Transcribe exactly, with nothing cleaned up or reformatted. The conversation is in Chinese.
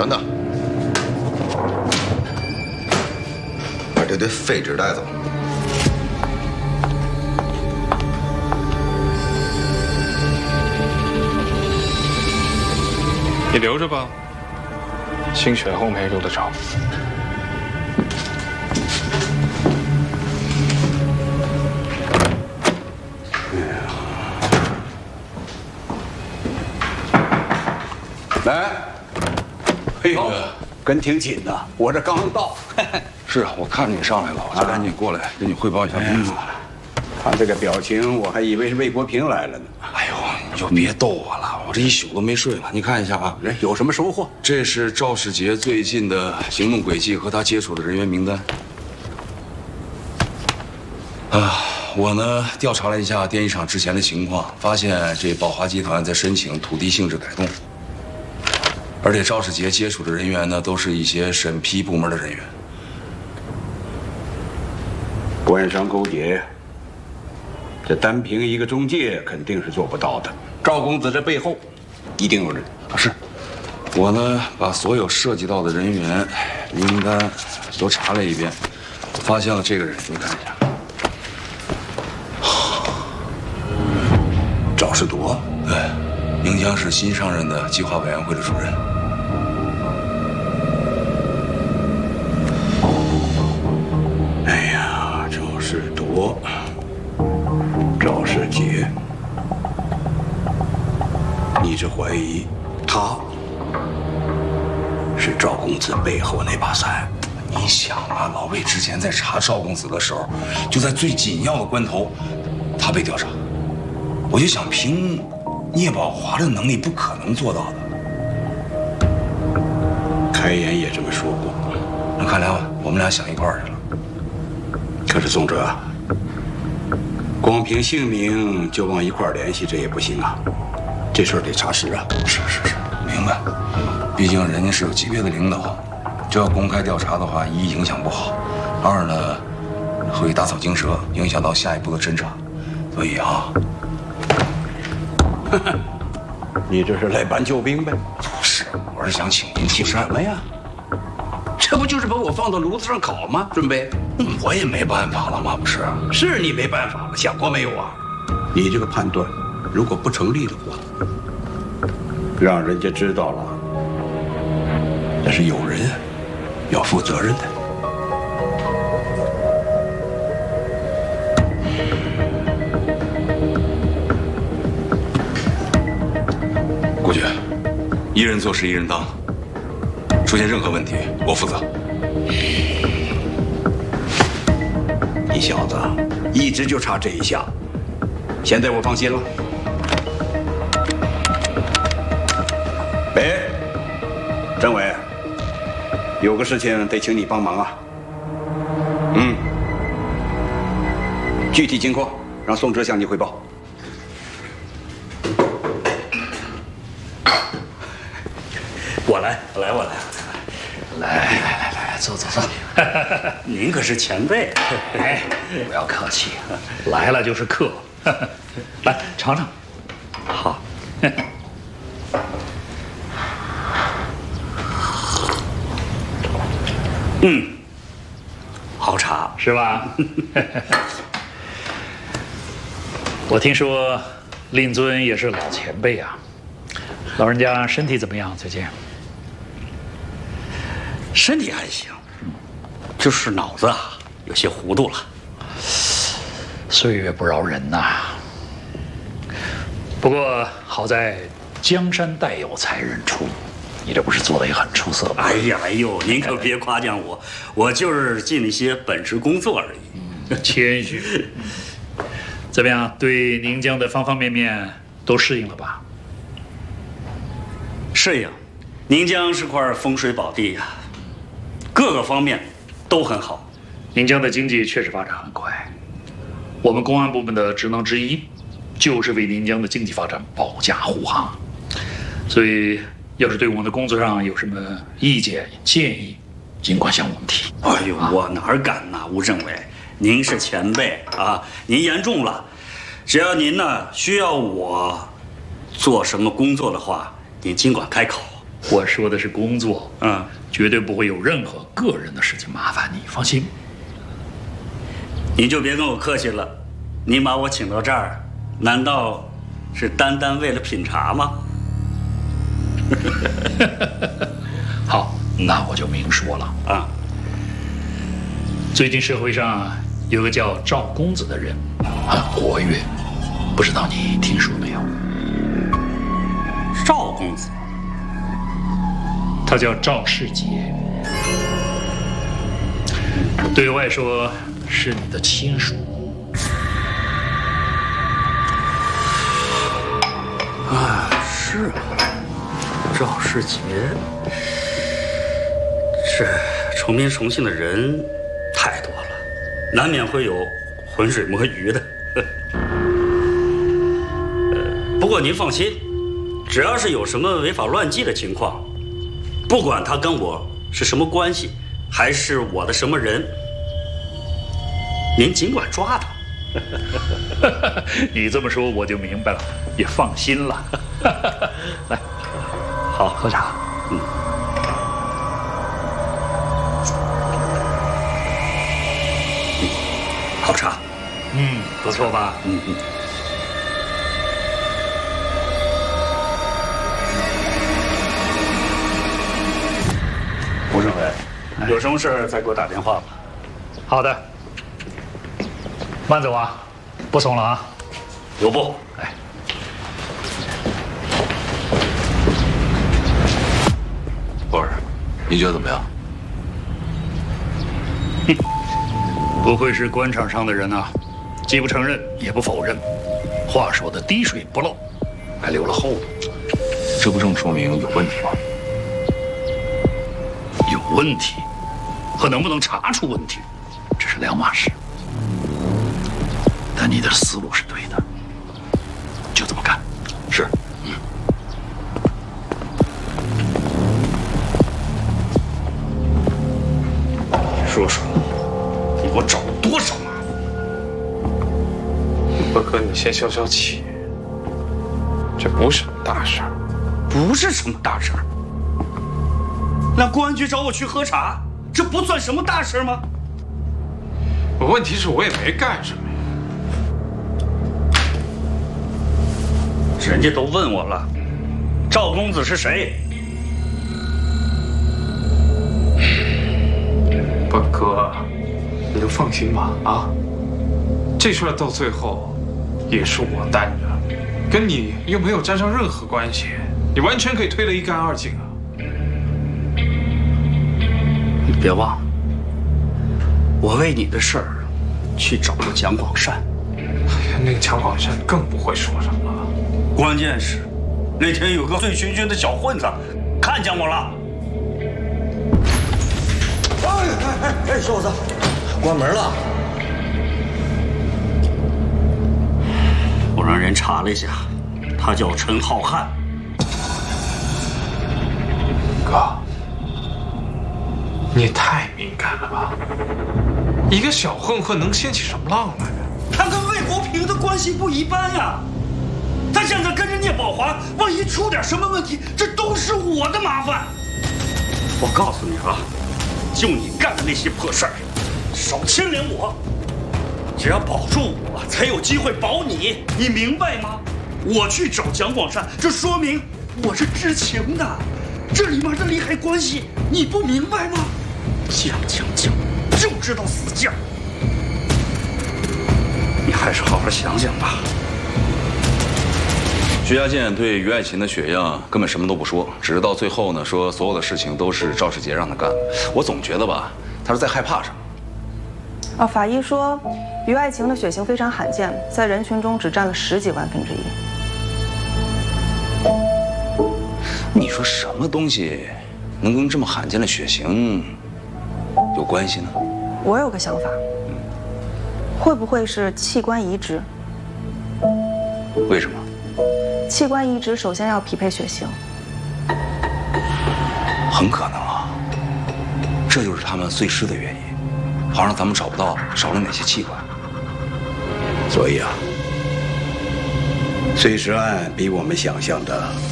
等等，把这堆废纸带走。 你留着吧，清选后面用得着。 来，哎呦，跟挺紧的，我这刚到。 是啊，我看着你上来了，我就赶紧过来跟你汇报一下工作。 看这个表情，我还以为是魏国平来了呢。 哎呦，你就别逗我了，我这一宿都没睡了。你看一下啊， 有什么收获？ 这是赵世杰最近的行动轨迹和他接触的人员名单。啊，我呢调查了一下电影厂之前的情况，发现这宝华集团在申请土地性质改动。 而且赵世杰接触的人员呢，都是一些审批部门的人员。 官商勾结，这单凭一个中介肯定是做不到的。赵公子这背后一定有人。 是，我呢把所有涉及到的人员名单都查了一遍，发现了这个人，你看一下。 赵世铎， 对，宁江市新上任的计划委员会的主任。 哎呀，赵世铎，赵世杰，你是怀疑他是赵公子背后那把伞？ 你想啊，老魏之前在查赵公子的时候，就在最紧要的关头，他被调查。我就想，凭聂宝华的能力，不可能做到的。 开言也这么说过。 那看来我们俩想一块儿去了。 可是宗哲，光凭姓名就往一块儿联系，这也不行啊。这事儿得查实啊。 是是是，明白。毕竟人家是有级别的领导，这要公开调查的话，一影响不好，二呢会打草惊蛇，影响到下一步的侦查。所以啊， 你这是来搬救兵呗？ 不是，我是想请您替什么呀？ 这不就是把我放到炉子上烤吗？准备， 我也没办法了吗？不是， 是你没办法了，想过没有啊？你这个判断，如果不成立的话，让人家知道了，那是有人要负责任的。 顾局，一人做事一人当。 出现任何问题，我负责。 你小子一直就差这一下，现在我放心了。喂，政委，有个事情得请你帮忙啊。嗯，具体情况让宋哲向你汇报。 我来，我来，我来。 来来来来，坐坐坐。您可是前辈，哎，不要客气，来了就是客。来尝尝，好。嗯，好茶是吧？我听说令尊也是老前辈啊，老人家身体怎么样？最近？ 身体还行，就是脑子啊有些糊涂了。 岁月不饶人呐。不过好在江山代有才人出，你这不是做的也很出色吗？ 哎呀，哎呦，您可别夸奖我，我就是尽了一些本职工作而已。 嗯、谦虚。怎么样？对宁江的方方面面都适应了吧？ 适应。宁江是块风水宝地呀、啊。 各个方面都很好， 宁江的经济确实发展很快。我们公安部门的职能之一，就是为宁江的经济发展保驾护航。所以，要是对我们的工作上有什么意见建议，尽管向我们提。 哎呦，我哪敢呐，吴政委，您是前辈啊，您言重了。只要您呢需要我做什么工作的话，您尽管开口。 我说的是工作， 嗯， 绝对不会有任何个人的事情麻烦你，放心。 你就别跟我客气了，你把我请到这儿，难道是单单为了品茶吗？ 好，那我就明说了啊。 最近社会上有个叫赵公子的人，很活跃，不知道你听说没有？ 赵公子， 他叫赵世杰，对外说是你的亲属。 啊，是啊，赵世杰，这重名重姓的人太多了，难免会有浑水摸鱼的。呃，不过您放心，只要是有什么违法乱纪的情况，不管他跟我是什么关系，还是我的什么人，您尽管抓他。 你这么说我就明白了，也放心了。来，好，喝茶。 嗯。好茶。 嗯，不错吧？ 嗯嗯。吴政委，有什么事再给我打电话吧。 好的。慢走啊，不送了啊。 留步。 哎。 博尔，你觉得怎么样？ 哼，不愧是官场上的人啊，既不承认也不否认，话说的滴水不漏，还留了后路。 这不正说明有问题吗？ 有问题和能不能查出问题，这是两码事。但你的思路是对的，就这么干。 是， 嗯。 说说，你给我找了多少麻烦？ 伯哥，你先消消气，这不是什么大事儿。 不是什么大事儿。那公安局找我去喝茶，这不算什么大事吗？ 问题是我也没干什么呀。 人家都问我了，赵公子是谁？ 伯哥，你就放心吧啊！这事儿到最后也是我担着，跟你又没有沾上任何关系，你完全可以推得一干二净啊！ 你别忘了，我为你的事儿去找过蒋广善。 哎呀，那个蒋广善更不会说什么。 关键是，那天有个醉醺醺的小混子看见我了。 哎哎哎哎，小伙子，关门了。 我让人查了一下，他叫陈浩瀚。 哥，你太敏感了吧？一个小混混能掀起什么浪来？ 他跟魏国平的关系不一般呀。他现在跟着聂宝华，万一出点什么问题，这都是我的麻烦。我告诉你啊，就你干的那些破事儿，少牵连我。只要保住我，才有机会保你，你明白吗？我去找蒋广善，这说明我是知情的，这里面的利害关系你不明白吗？将将将，就知道死犟。你还是好好想想吧。 徐家健对于爱琴的血样根本什么都不说，只是到最后呢，说所有的事情都是赵世杰让他干的。我总觉得吧，他是在害怕什么。 哦，法医说，于爱琴的血型非常罕见，在人群中只占了十几万分之一。 你说什么东西能跟这么罕见的血型有关系呢？ 我有个想法，会不会是器官移植？ 为什么？ 器官移植首先要匹配血型， 很可能啊，这就是他们碎尸的原因，好让咱们找不到少了哪些器官。 所以啊，碎尸案比我们想象的